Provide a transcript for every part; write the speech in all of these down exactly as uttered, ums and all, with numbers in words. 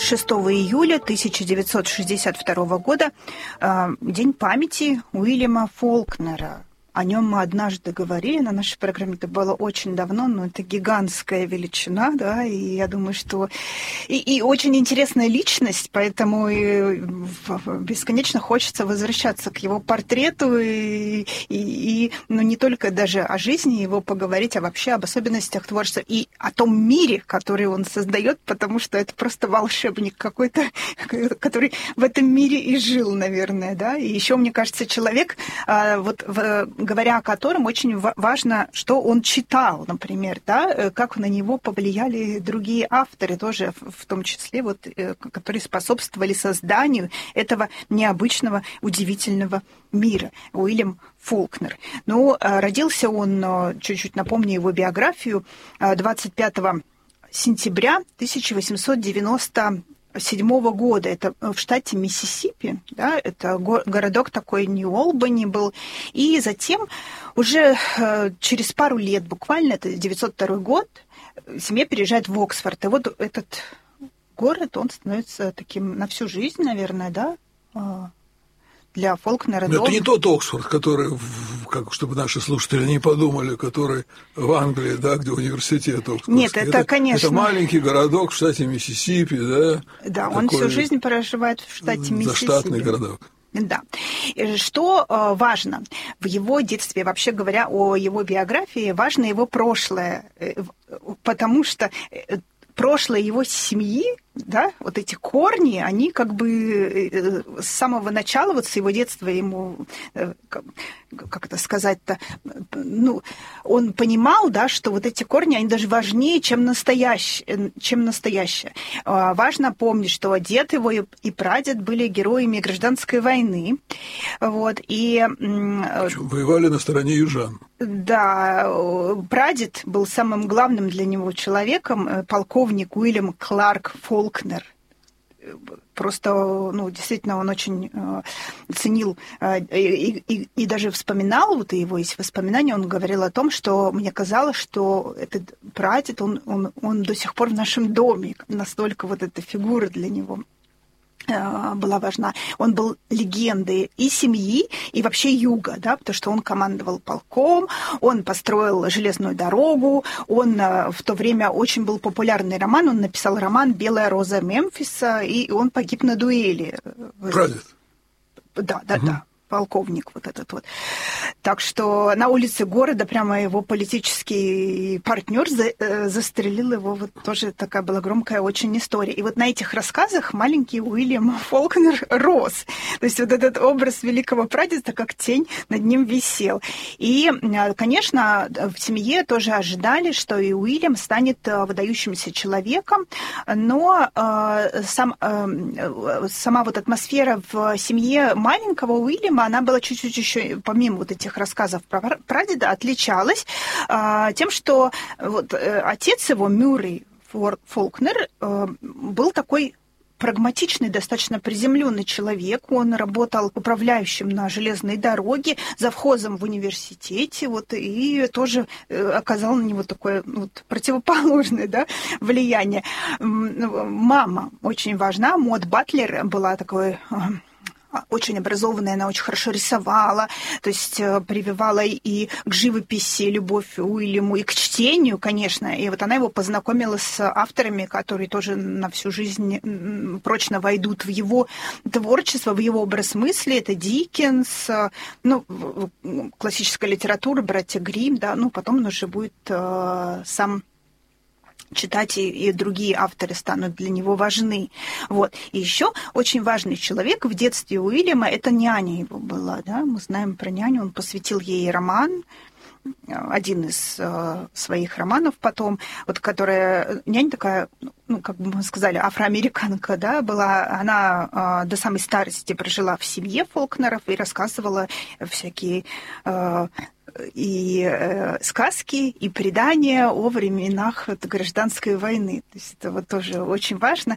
шестого июля тысяча девятьсот шестьдесят второго года, день памяти Уильяма Фолкнера. О нем мы однажды говорили на нашей программе, это было очень давно, но это гигантская величина, да, и я думаю, что... И, и очень интересная личность, поэтому и бесконечно хочется возвращаться к его портрету и, и, и ну, не только даже о жизни его поговорить, а вообще об особенностях творчества и о том мире, который он создает, потому что это просто волшебник какой-то, который в этом мире и жил, наверное, да, и еще, мне кажется, человек, вот в говоря о котором очень важно, что он читал, например, да, как на него повлияли другие авторы, тоже в том числе, вот, которые способствовали созданию этого необычного, удивительного мира. Уильям Фолкнер. Ну, родился он, чуть-чуть напомню его биографию, двадцать пятого сентября тысяча восемьсот девяносто седьмого года. Это в штате Миссисипи, да, это городок такой Нью-Олбани был. И затем уже через пару лет, буквально, это девятьсот второй год, семья переезжает в Оксфорд. И вот этот город, он становится таким на всю жизнь, наверное, да, для Фолкнера. Но это не тот Оксфорд, который, как, чтобы наши слушатели не подумали, который в Англии, да, где университет Оксфордский. Нет, это, это, конечно... Это маленький городок в штате Миссисипи, да. Да, он всю жизнь проживает в штате Миссисипи. Заштатный городок. Да. Что важно в его детстве, вообще говоря о его биографии, важно его прошлое, потому что прошлое его семьи, да, вот эти корни, они как бы с самого начала, вот с его детства ему, как это сказать-то, ну, он понимал, да, что вот эти корни, они даже важнее, чем настоящее. Чем настоящее. Важно помнить, что дед его и прадед были героями гражданской войны, вот, и... Причем воевали на стороне южан. Да, прадед был самым главным для него человеком, полковник Уильям Кларк Фолкнер. Просто, ну, действительно, он очень э, ценил э, и, и, и даже вспоминал, вот у его есть воспоминания, он говорил о том, что мне казалось, что этот прадед, он, он, он до сих пор в нашем доме, настолько вот эта фигура для него была важна. Он был легендой и семьи, и вообще юга, да, потому что он командовал полком, он построил железную дорогу, он в то время очень был популярный роман, он написал роман «Белая роза Мемфиса», и он погиб на дуэли. Прадед. Да, да, угу. Да. Полковник вот этот вот. Так что на улице города прямо его политический партнер за, застрелил его. Вот тоже такая была громкая очень история. И вот на этих рассказах маленький Уильям Фолкнер рос. То есть вот этот образ великого прадеда как тень над ним висел. И, конечно, в семье тоже ожидали, что и Уильям станет выдающимся человеком, но э, сам, э, сама вот атмосфера в семье маленького Уильяма, она была чуть-чуть еще, помимо вот этих рассказов про прадеда, отличалась а, тем, что вот, отец его, Мюррей Фолкнер, а, был такой прагматичный, достаточно приземленный человек. Он работал управляющим на железной дороге, завхозом в университете, вот, и тоже оказал на него такое вот, противоположное, да, влияние. Мама очень важна. Мод Батлер была такой... очень образованная, она очень хорошо рисовала, то есть прививала и к живописи любовь Уильяму, и к чтению, конечно. И вот она его познакомила с авторами, которые тоже на всю жизнь прочно войдут в его творчество, в его образ мысли. Это Диккенс, ну, классическая литература, братья Гримм, да, ну, потом он уже будет э, сам... читать и, и другие авторы станут для него важны. Вот. И еще очень важный человек в детстве Уильяма, это няня его была. Да? Мы знаем про няню, он посвятил ей роман, один из э, своих романов потом, вот, которая, няня такая, ну, как бы мы сказали, афроамериканка, да, была, она э, до самой старости прожила в семье Фолкнеров и рассказывала всякие... Э, и э, сказки, и предания о временах вот, гражданской войны. То есть это вот тоже очень важно.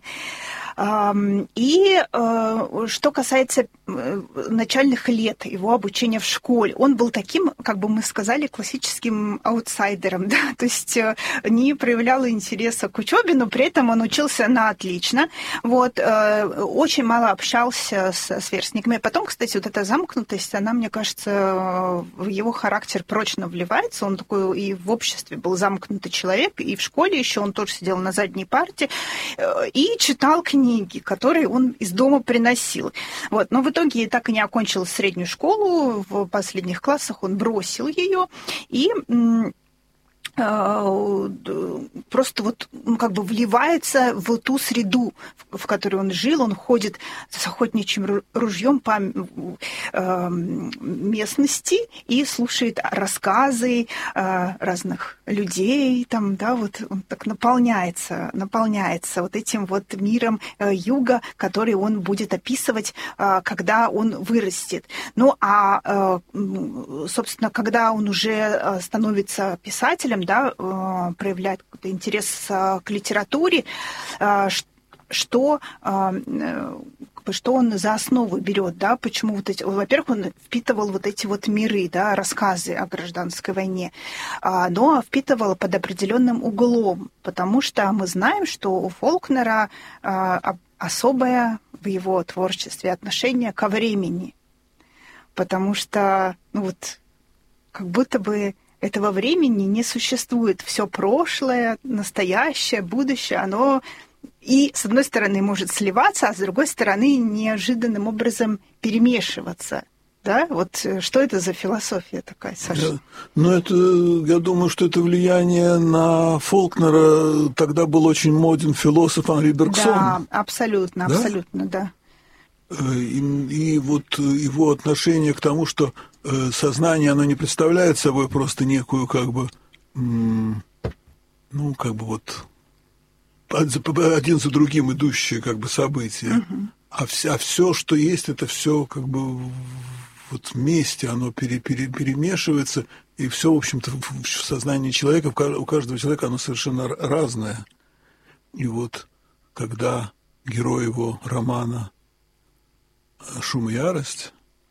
И что касается начальных лет его обучения в школе, он был таким, как бы мы сказали, классическим аутсайдером, да? То есть не проявлял интереса к учебе, но при этом он учился на отлично, вот, очень мало общался с сверстниками. Потом, кстати, вот эта замкнутость, она, мне кажется, в его характер прочно вливается. Он такой и в обществе был замкнутый человек, и в школе еще он тоже сидел на задней парте и читал книги, книги, которые он из дома приносил. Вот. Но в итоге так и не окончил среднюю школу. В последних классах он бросил ее и просто вот как бы вливается в ту среду, в которой он жил. Он ходит с охотничьим ружьем по местности и слушает рассказы разных людей. Там, да, вот он так наполняется, наполняется вот этим вот миром юга, который он будет описывать, когда он вырастет. Ну, а, собственно, когда он уже становится писателем, да, проявляет какой-то интерес к литературе, что, что он за основу берет, да, почему вот эти, во-первых, он впитывал вот эти вот миры, да, рассказы о гражданской войне, но впитывал под определенным углом, потому что мы знаем, что у Фолкнера особое в его творчестве отношение ко времени, потому что, ну вот, как будто бы этого времени не существует. Все прошлое, настоящее, будущее, оно и, с одной стороны, может сливаться, а с другой стороны, неожиданным образом перемешиваться. Да? Вот что это за философия такая, Саша? Да. Ну, это, я думаю, что это влияние на Фолкнера. Тогда был очень моден философ Анри Бергсон. Да, абсолютно, да? абсолютно, да. И, и вот его отношение к тому, что сознание, оно не представляет собой просто некую, как бы, ну, как бы вот один за другим идущие, как бы, события. Uh-huh. А, вся, а все, что есть, это все, как бы, вот вместе, оно пере, пере, перемешивается, и все, в общем-то, в сознании человека, у каждого человека оно совершенно разное. И вот, когда герой его романа «Шум и ярость»,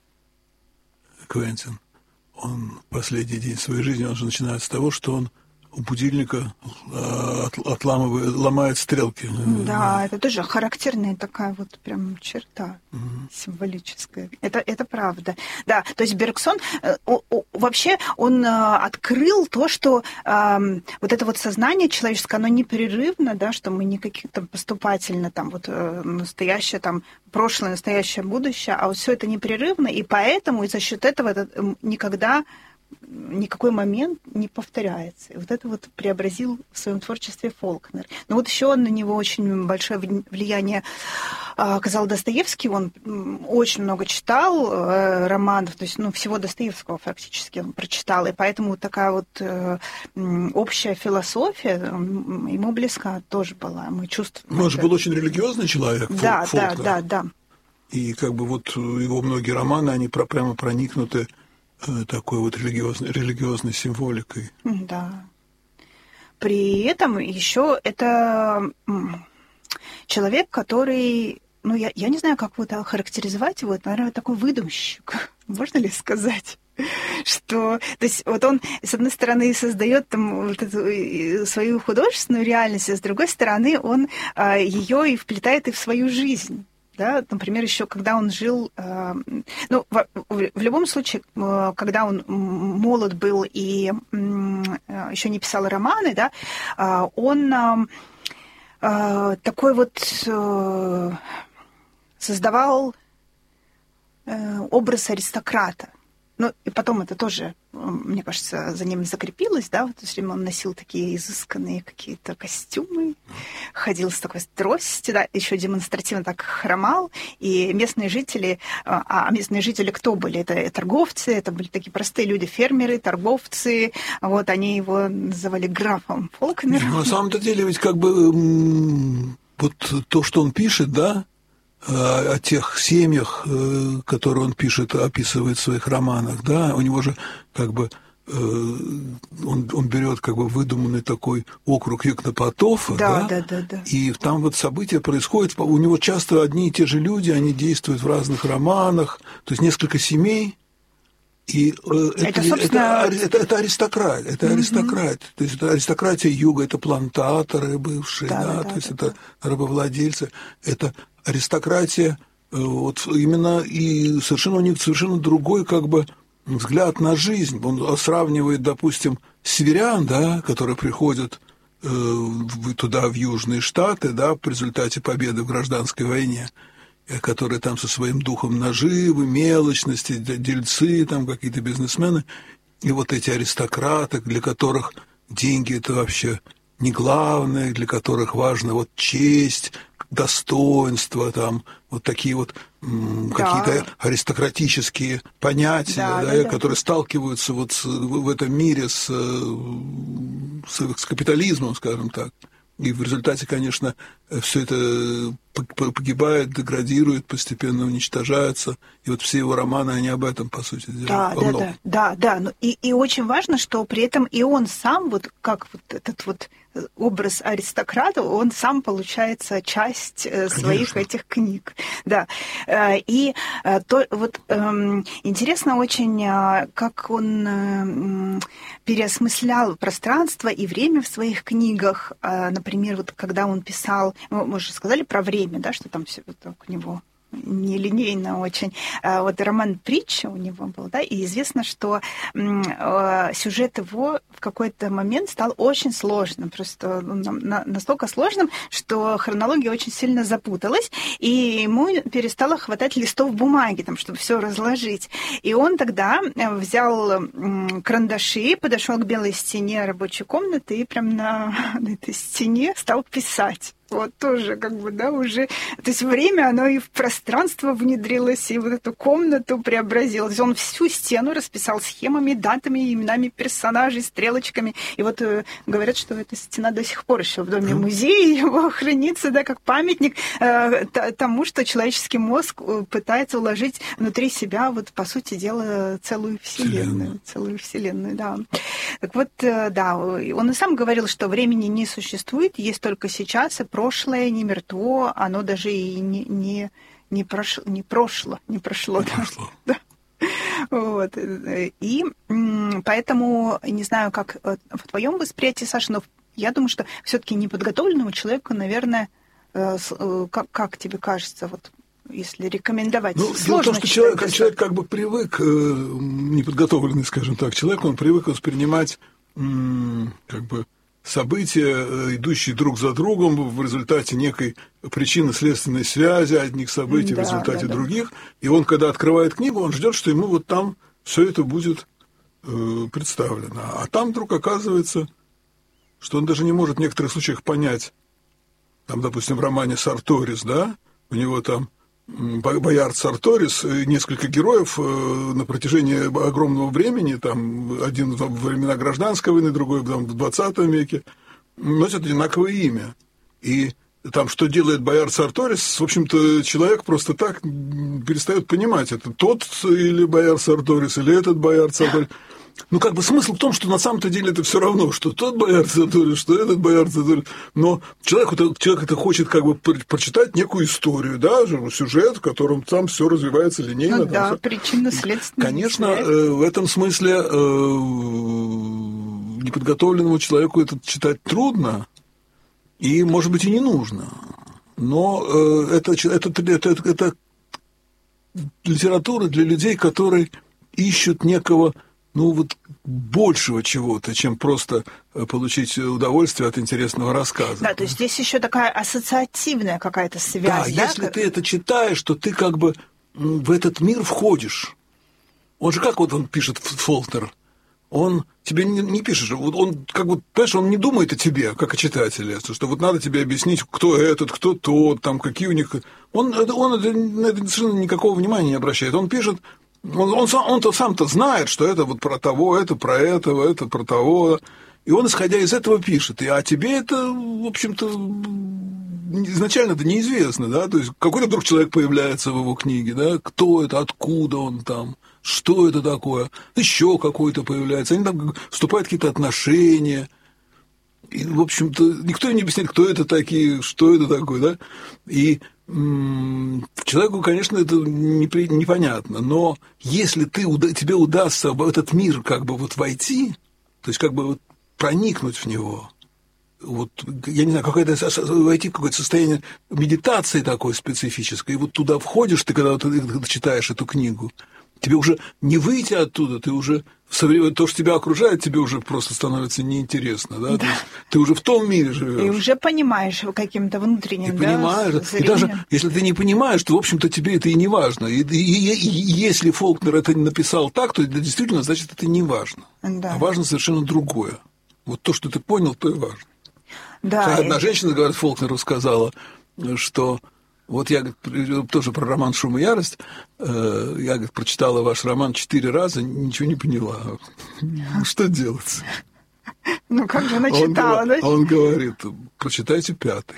Квентин, он последний день своей жизни, он же начинает с того, что он у будильника отламывает, ломает стрелки. Да, это тоже характерная такая вот прям черта угу. символическая. Это, это правда. Да, то есть Бергсон вообще он открыл то, что э, вот это вот сознание человеческое, оно непрерывно, да, что мы не какие-то поступательно там вот настоящее там прошлое, настоящее, будущее, а вот все это непрерывно, и поэтому и за счет этого это никогда никакой момент не повторяется. И вот это вот преобразил в своем творчестве Фолкнер. Но вот еще на него очень большое влияние оказал Достоевский. Он очень много читал романов, то есть ну, всего Достоевского фактически он прочитал. И поэтому такая вот общая философия ему близка тоже была. Мы чувствуем. Он же был очень религиозный человек, да, Фолкнер. Да, да, да. И как бы вот его многие романы, они прямо проникнуты такой вот религиозной, религиозной символикой. Да. При этом еще это человек, который, ну, я, я не знаю, как вот охарактеризовать его, это, наверное, такой выдумщик. Можно ли сказать? Что, то есть, вот он, с одной стороны, создает там вот эту свою художественную реальность, а с другой стороны, он ее и вплетает и в свою жизнь. Да, например, еще когда он жил, э, ну, в, в любом случае, э, когда он молод был и э, еще не писал романы, да, э, он э, э, такой вот э, создавал э, образ аристократа. Ну, и потом это тоже, мне кажется, за ним закрепилось, да, вот, то есть он носил такие изысканные какие-то костюмы, ходил с такой тростью, да, еще демонстративно так хромал, и местные жители, а местные жители кто были? Это торговцы, это были такие простые люди, фермеры, торговцы, вот, они его называли графом Фолкнером. На самом-то деле ведь как бы вот то, что он пишет, да, о тех семьях, которые он пишет, описывает в своих романах, да, у него же как бы он, он берет как бы выдуманный такой округ Юкнопотофа, да, да? Да, да, да. И там вот события происходят, у него часто одни и те же люди, они действуют в разных романах, то есть несколько семей. И э, это, это, собственно... это, это, это аристократ, это mm-hmm. аристократ, то есть это аристократия юга, это плантаторы бывшие, да, да, да, то есть да, это да. рабовладельцы, это аристократия, вот именно и совершенно у них совершенно другой как бы взгляд на жизнь. Он сравнивает, допустим, северян, да, которые приходят э, туда, в Южные Штаты, да, в результате победы в гражданской войне, которые там со своим духом наживы, мелочности, дельцы, там какие-то бизнесмены, и вот эти аристократы, для которых деньги – это вообще не главное, для которых важна вот честь, достоинство, там, вот такие вот м, да. какие-то аристократические понятия, да, да, да, да. которые сталкиваются вот с, в этом мире с, с, с капитализмом, скажем так. И в результате, конечно, все это погибает, деградирует, постепенно уничтожается. И вот все его романы, они об этом, по сути дела. Да, да, да, да, да. Ну, и, и очень важно, что при этом и он сам, вот как вот этот вот образ аристократа, он сам, получается, часть Конечно. своих этих книг. Да. И то, вот интересно очень, как он переосмыслял пространство и время в своих книгах. Например, вот когда он писал, мы уже сказали про время, да, что там все так у него нелинейно очень. Вот роман «Притча» у него был, да, и известно, что сюжет его в какой-то момент стал очень сложным, просто настолько сложным, что хронология очень сильно запуталась, и ему перестало хватать листов бумаги, там, чтобы все разложить. И он тогда взял карандаши, подошел к белой стене рабочей комнаты и прям на, на этой стене стал писать. Вот тоже как бы, да, уже... То есть время, оно и в пространство внедрилось, и вот эту комнату преобразилось. Он всю стену расписал схемами, датами, именами персонажей, стрелочками. И вот э, говорят, что эта стена до сих пор еще в доме музея, его хранится, да, как памятник э, тому, что человеческий мозг пытается уложить внутри себя, вот, по сути дела, целую вселенную. Вселенную. Целую вселенную, да. Так вот, э, да, он и сам говорил, что времени не существует, есть только сейчас, и прошлое не мертво, оно даже и не, не, не, прошло, не прошло, не прошло. Не да. прошло. Да. Вот. И поэтому, не знаю, как в твоем восприятии, Саша, но я думаю, что все-таки неподготовленному человеку, наверное, как, как тебе кажется, вот если рекомендовать, ну, сложно. Дело в том, что человек, человек как бы привык, неподготовленный, скажем так, человек, он привык воспринимать как бы события, идущие друг за другом в результате некой причинно-следственной связи одних событий да, в результате да, других. Да. И он, когда открывает книгу, он ждет, что ему вот там все это будет э, представлено. А там вдруг оказывается, что он даже не может в некоторых случаях понять. Там, допустим, в романе «Сарторис», да, у него там Боярд Сарторис, несколько героев на протяжении огромного времени, там один во времена гражданской войны, другой там, в двадцатом веке, носят одинаковое имя. И там, что делает Боярд Сарторис, в общем-то, человек просто так перестает понимать, это тот или Боярд Сарторис, или этот Боярд Сарторис. Ну, как бы смысл в том, что на самом-то деле это все равно, что тот Боярд Сарторис, что этот Боярд Сарторис. Но человек это, человек это хочет как бы прочитать некую историю, да, сюжет, в котором там все развивается линейно. Ну, да, причинно-следственная. Конечно, в этом смысле неподготовленному человеку это читать трудно и, может быть, и не нужно. Но это, это, это, это, это литература для людей, которые ищут некого... ну, вот большего чего-то, чем просто получить удовольствие от интересного рассказа. Да, то есть здесь еще такая ассоциативная какая-то связь. Да, да, если как... ты это читаешь, то ты как бы в этот мир входишь. Он же как вот он пишет, Фолкнер, он тебе не, не пишет, вот он как бы, понимаешь, он не думает о тебе, как о читателе, что вот надо тебе объяснить, кто этот, кто тот, там, какие у них... Он, он на это совершенно никакого внимания не обращает. Он пишет... Он, он, он-то сам-то знает, что это вот про того, это про этого, это про того. И он, исходя из этого, пишет. И, а тебе это, в общем-то, изначально это неизвестно, да, то есть какой-то вдруг человек появляется в его книге, да, кто это, откуда он там, что это такое, еще какой-то появляется, они там вступают в какие-то отношения, и, в общем-то, никто не объясняет, кто это такие, что это такое, да, и м- человеку, конечно, это непри- непонятно, но если ты, тебе удастся в этот мир как бы вот войти, то есть как бы вот проникнуть в него, вот, я не знаю, какое-то, войти в какое-то состояние медитации такой специфической, и вот туда входишь, ты когда ты читаешь эту книгу, тебе уже не выйти оттуда, ты уже то, что тебя окружает, тебе уже просто становится неинтересно, да? Да. То есть ты уже в том мире живешь. И уже понимаешь каким-то внутренним, и да, понимаешь, зрением. И даже если ты не понимаешь, то, в общем-то, тебе это и не важно. И, и, и, и если Фолкнер это написал так, то это действительно, значит, это не важно. Да. А важно совершенно другое. Вот то, что ты понял, то и важно. Да, одна и... женщина, говорит, Фолкнеру сказала, что вот я, говорит, тоже про роман «Шум и ярость», я, говорит, прочитала ваш роман четыре раза, ничего не поняла. Что делать? Ну, как же начитала, он, да? Он говорит, прочитайте пятый.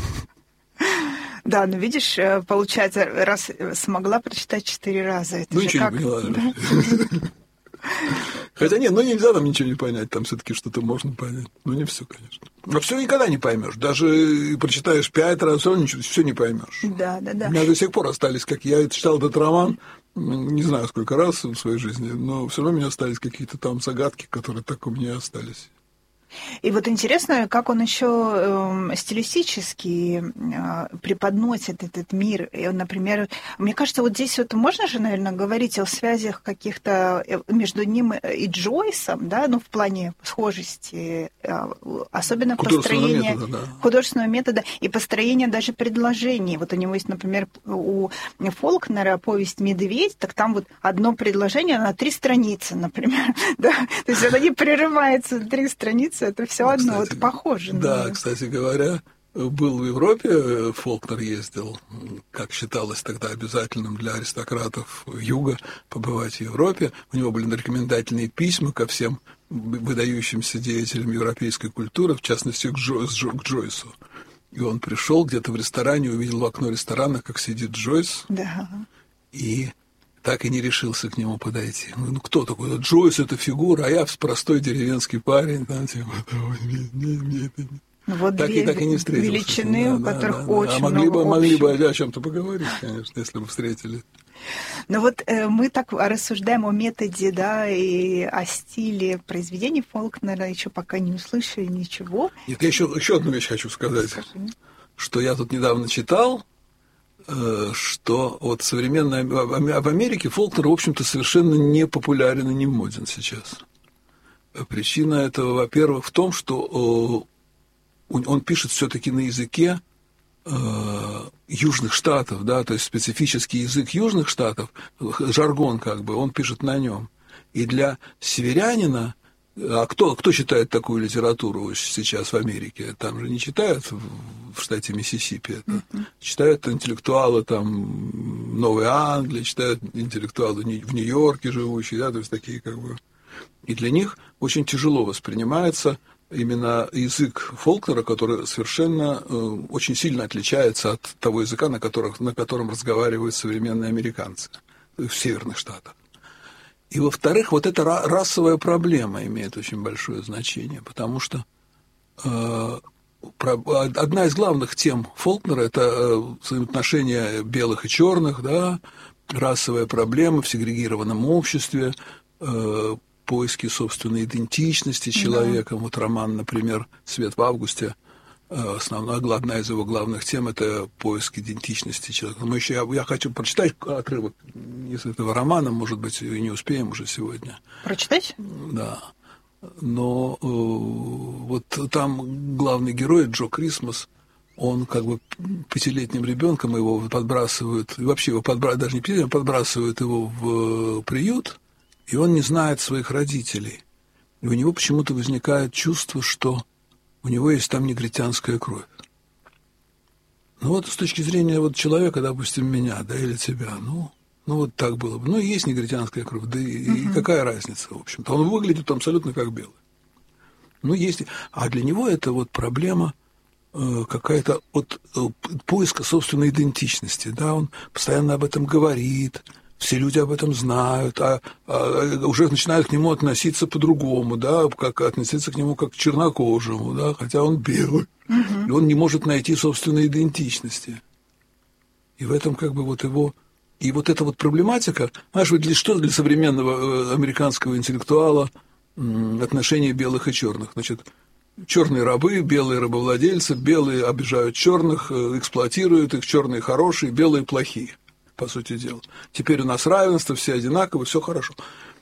Да, ну видишь, получается, раз смогла прочитать четыре раза. Это ну, же ничего как... не поняла. Да? Хотя нет, ну нельзя там ничего не понять, там все-таки что-то можно понять. Ну, не все, конечно. Но все никогда не поймешь. Даже прочитаешь пять раз, все равно ничего, все не поймешь. Да, да, да. У меня до сих пор остались, как я читал этот роман, не знаю, сколько раз в своей жизни, но все равно у меня остались какие-то там загадки, которые так у меня остались. И вот интересно, как он еще э, стилистически э, преподносит этот мир. И, например, мне кажется, вот здесь вот можно же, наверное, говорить о связях каких-то между ним и Джойсом, да, ну, в плане схожести, э, особенно построения метода, да. художественного метода и построения даже предложений. Вот у него есть, например, у Фолкнера повесть «Медведь», так там вот одно предложение на три страницы, например, да, то есть оно не прерывается три страницы. Это все одно, кстати, вот похоже. Да, на... кстати говоря, был в Европе, Фолкнер ездил, как считалось тогда обязательным для аристократов Юга побывать в Европе. У него были рекомендательные письма ко всем выдающимся деятелям европейской культуры, в частности, к, Джо, к Джойсу. И он пришел где-то в ресторане, увидел в окно ресторана, как сидит Джойс, да. и так и не решился к нему подойти. Ну, кто такой? Джойс — это фигура, а я простой деревенский парень. Там, типа, не, не, не, не. Ну, вот так, две и, так и не встретился. Величины, да, у да, которых да, очень да. А могли много бы, могли бы общего. о чем-то поговорить, конечно, если бы встретили. Ну вот э, мы так рассуждаем о методе, да, и о стиле произведений Фолкнера, еще пока не услышали ничего. Нет, я еще, еще одну вещь хочу сказать, Скажи. Что я тут недавно читал, что вот современная... В Америке Фолкнер, в общем-то, совершенно не популярен и не моден сейчас. Причина этого, во-первых, в том, что он пишет все-таки на языке Южных Штатов, да, то есть специфический язык Южных Штатов, жаргон как бы, он пишет на нем. И для северянина, а кто, кто читает такую литературу сейчас в Америке? Там же не читают в штате Миссисипи это. Mm-hmm. Читают интеллектуалы там Новой Англии, читают интеллектуалы в Нью-Йорке живущие, да, то есть такие как бы... И для них очень тяжело воспринимается именно язык Фолкнера, который совершенно э, очень сильно отличается от того языка, на, которых, на котором разговаривают современные американцы в северных штатах. И, во-вторых, вот эта расовая проблема имеет очень большое значение, потому что э, одна из главных тем Фолкнера – это взаимоотношения белых и черных, да, расовая проблема в сегрегированном обществе, э, поиски собственной идентичности человека. Да. Вот роман, например, «Свет в августе», основная, одна из его главных тем – это поиск идентичности человека. Мы еще, я, я хочу прочитать отрывок из этого романа, может быть, и не успеем уже сегодня. Прочитать? Да. Но э, вот там главный герой Джо Крисмас, он как бы пятилетним ребенком его подбрасывают, и вообще его подбрасывают, даже не пятилетним, подбрасывают его в приют, и он не знает своих родителей. И у него почему-то возникает чувство, что у него есть там негритянская кровь. Ну вот с точки зрения вот человека, допустим, меня, да, или тебя, ну, ну вот так было бы. Ну, есть негритянская кровь, да и, uh-huh. и какая разница, в общем-то. Он выглядит абсолютно как белый. Ну, есть... А для него это вот проблема какая-то от поиска собственной идентичности, да, он постоянно об этом говорит, все люди об этом знают, а, а уже начинают к нему относиться по-другому, да, как относиться к нему как к чернокожему, да, хотя он белый, угу. И он не может найти собственной идентичности. И в этом как бы вот его... И вот эта вот проблематика, знаешь, для, что для современного американского интеллектуала отношения белых и черных? Значит, черные рабы, белые рабовладельцы, белые обижают черных, эксплуатируют их, черные хорошие, белые плохие, по сути дела. Теперь у нас равенство, все одинаковые, все хорошо.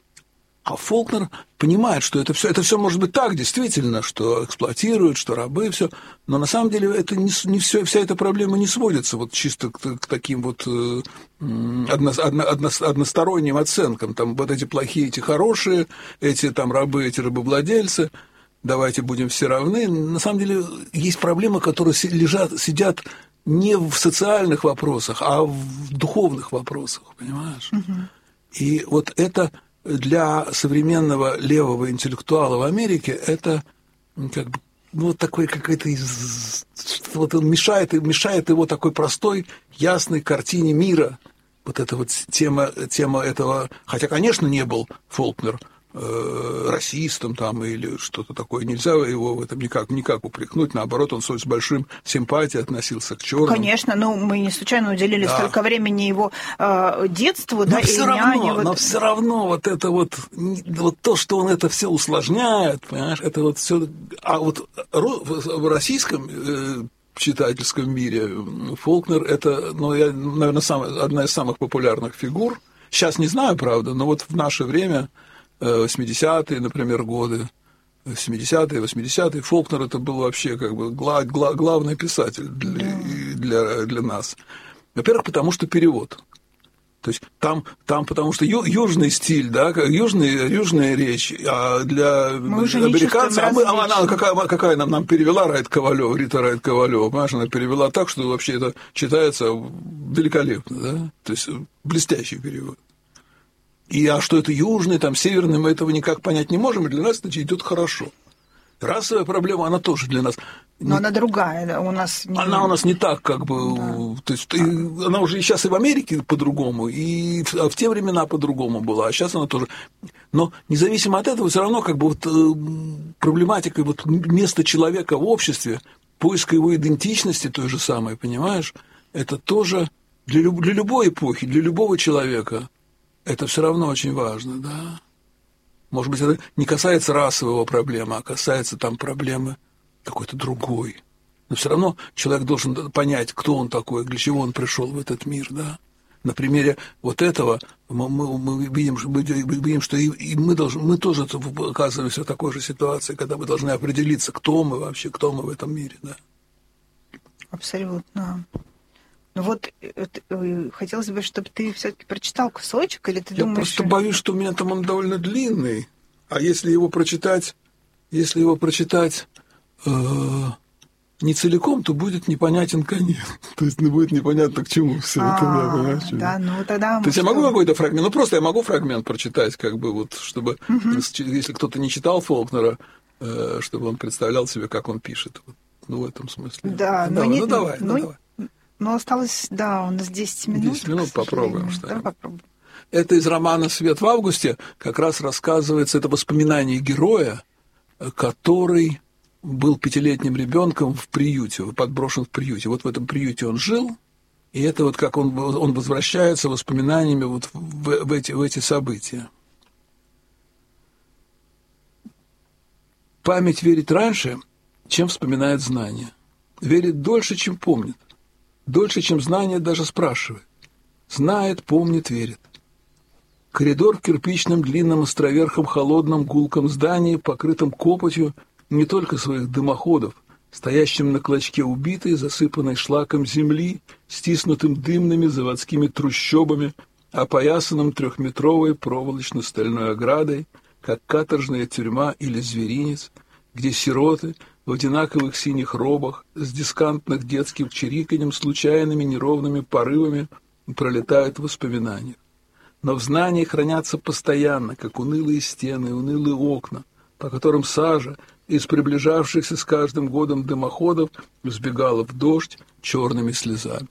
А Фолкнер понимает, что это все, это все может быть так, действительно, что эксплуатируют, что рабы, все. Но на самом деле это не, не все, вся эта проблема не сводится вот чисто к, к таким вот э, одно, одно, одно, односторонним оценкам. Там вот эти плохие, эти хорошие, эти там рабы, эти рабовладельцы. Давайте будем все равны. На самом деле есть проблемы, которые лежат, сидят не в социальных вопросах, а в духовных вопросах, понимаешь? Угу. И вот это для современного левого интеллектуала в Америке это как бы ну, вот такой какой-то вот он мешает, мешает его такой простой, ясной картине мира. Вот эта вот тема, тема этого, хотя, конечно, не был Фолкнер расистом там или что-то такое. Нельзя его в этом никак, никак упрекнуть. Наоборот, он с большим симпатией относился к черным. Конечно, но мы не случайно уделили да. столько времени его э, детству, но да, все и равно, няне. Вот... Но все равно вот это вот, вот то, что он это все усложняет, понимаешь, это вот все. А вот в российском э, читательском мире Фолкнер это, ну, я, наверное, сам, одна из самых популярных фигур. Сейчас не знаю, правда, но вот в наше время восьмидесятые, например, годы, семидесятые, восьмидесятые, Фолкнер это был вообще как бы гла- гла- главный писатель для, для, для нас. Во-первых, потому что перевод. То есть там, там потому что ю, южный стиль, да, южный, южная речь, а для американцев... А мы, она, какая, какая нам, нам перевела Райт Ковалёва, Рита Райт Ковалёва, понимаешь, она перевела так, что вообще это читается великолепно, да, то есть блестящий перевод. И а что это южный, там, северный, мы этого никак понять не можем, и для нас это идет хорошо. Расовая проблема, она тоже для нас... Но не... она другая, да, у нас... Не... Она у нас не так, как бы... Да. То есть а... она уже и сейчас и в Америке по-другому, и в, в те времена по-другому была, а сейчас она тоже... Но независимо от этого, все равно как бы вот проблематика вот места человека в обществе, поиска его идентичности той же самой, понимаешь, это тоже для, люб... для любой эпохи, для любого человека... Это все равно очень важно, да. Может быть, это не касается расового проблемы, а касается там проблемы какой-то другой. Но все равно человек должен понять, кто он такой, для чего он пришел в этот мир, да. На примере вот этого мы, мы, мы, видим, мы видим, что и, и мы, должны, мы тоже оказываемся в такой же ситуации, когда мы должны определиться, кто мы вообще, кто мы в этом мире, да. Абсолютно. Ну вот, хотелось бы, чтобы ты все-таки прочитал кусочек, или ты Я думаешь... Я просто боюсь, что у меня там он довольно длинный, а если его прочитать, если его прочитать э, не целиком, то будет непонятен конец. То есть не будет непонятно, к чему все это, да, понимаешь? Да, ну тогда... То есть я могу какой-то фрагмент, ну просто я могу фрагмент прочитать, как бы вот, чтобы, если кто-то не читал Фолкнера, чтобы он представлял себе, как он пишет. Ну, в этом смысле. Да, ну, ну давай, ну давай. Ну, осталось, да, у нас десять минут. десять минут попробуем. Давай попробуем. Это из романа «Свет в августе» как раз рассказывается, это воспоминание героя, который был пятилетним ребенком в приюте, подброшен в приюте. Вот в этом приюте он жил, и это вот как он, он возвращается воспоминаниями вот в, в, эти, в эти события. Память верит раньше, чем вспоминает знание. Верит дольше, чем помнит. Дольше, чем знание даже спрашивает. Знает, помнит, верит. Коридор в кирпичном, длинном, островерхом, холодном, гулком здании, покрытом копотью не только своих дымоходов, стоящим на клочке убитой, засыпанной шлаком земли, стиснутым дымными заводскими трущобами, опоясанным трехметровой проволочно-стальной оградой, как каторжная тюрьма или зверинец, где сироты в одинаковых синих робах с дискантных детским чириканьем, случайными неровными порывами пролетают в воспоминаниях. Но в знании хранятся постоянно, как унылые стены, унылые окна, по которым сажа, из приближавшихся с каждым годом дымоходов взбегала в дождь черными слезами.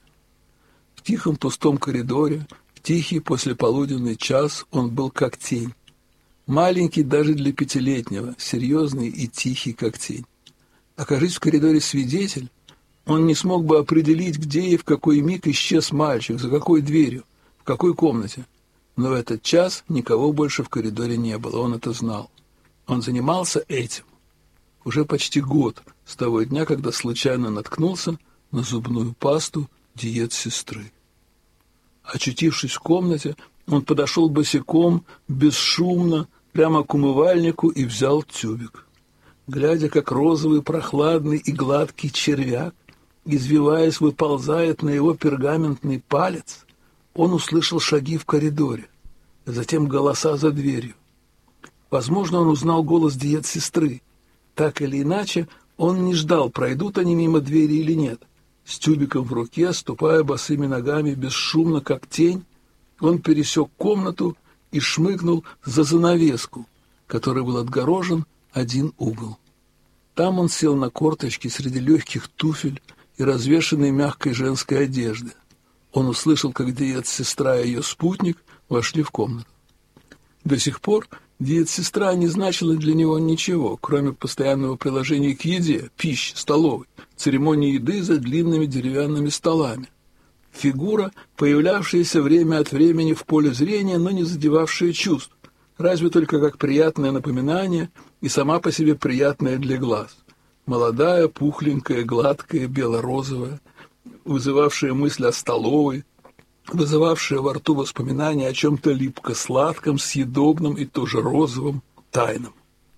В тихом пустом коридоре, в тихий послеполуденный час он был как тень. Маленький даже для пятилетнего, серьезный и тихий как тень. Окажись в коридоре свидетель, он не смог бы определить, где и в какой миг исчез мальчик, за какой дверью, в какой комнате. Но в этот час никого больше в коридоре не было, он это знал. Он занимался этим уже почти год, с того дня, когда случайно наткнулся на зубную пасту диет сестры. Очутившись в комнате, он подошел босиком, бесшумно, прямо к умывальнику и взял тюбик. Глядя, как розовый, прохладный и гладкий червяк, извиваясь, выползает на его пергаментный палец, он услышал шаги в коридоре, затем голоса за дверью. Возможно, он узнал голос диет-сестры. Так или иначе, он не ждал, пройдут они мимо двери или нет. С тюбиком в руке, ступая босыми ногами бесшумно, как тень, он пересек комнату и шмыгнул за занавеску, которой был отгорожен один угол. Там он сел на корточки среди легких туфель и развешанной мягкой женской одежды. Он услышал, как диет-сестра и ее спутник вошли в комнату. До сих пор диет-сестра не значила для него ничего, кроме постоянного приложения к еде, пище, столовой, церемонии еды за длинными деревянными столами. Фигура, появлявшаяся время от времени в поле зрения, но не задевавшая чувств, разве только как приятное напоминание и сама по себе приятная для глаз. Молодая, пухленькая, гладкая, бело-розовая, вызывавшая мысль о столовой, вызывавшая во рту воспоминания о чем-то липко-сладком, съедобном и тоже розовом, тайном.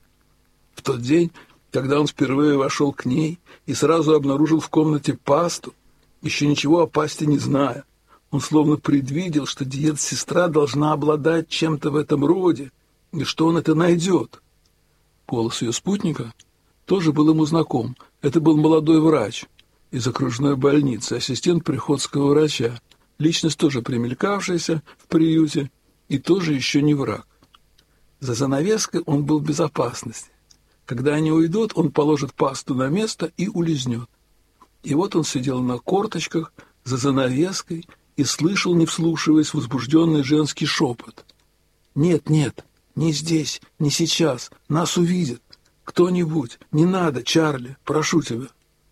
В тот день, когда он впервые вошел к ней и сразу обнаружил в комнате пасту, еще ничего о пасте не зная, он словно предвидел, что диет-сестра должна обладать чем-то в этом роде, и что он это найдет. Голос ее спутника тоже был ему знаком. Это был молодой врач из окружной больницы, ассистент приходского врача, личность тоже примелькавшаяся в приюте и тоже еще не враг. За занавеской он был в безопасности. Когда они уйдут, он положит пасту на место и улизнет. И вот он сидел на корточках за занавеской и слышал, не вслушиваясь, возбужденный женский шепот. «Нет, нет, не здесь, не сейчас, нас увидят. Кто-нибудь, не надо, Чарли, прошу тебя».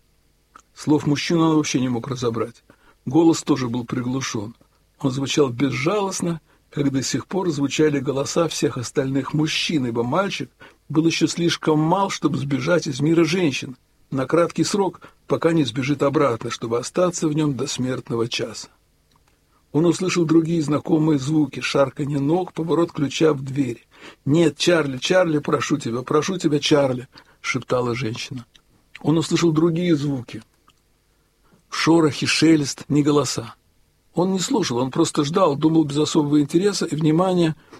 Слов мужчины он вообще не мог разобрать. Голос тоже был приглушен. Он звучал безжалостно, как до сих пор звучали голоса всех остальных мужчин, ибо мальчик был еще слишком мал, чтобы сбежать из мира женщин, на краткий срок, пока не сбежит обратно, чтобы остаться в нем до смертного часа. Он услышал другие знакомые звуки, шарканье ног, поворот ключа в двери. «Нет, Чарли, Чарли, прошу тебя, прошу тебя, Чарли!» — шептала женщина. Он услышал другие звуки. Шорохи, шелест, не голоса. Он не слушал, он просто ждал, думал без особого интереса и внимания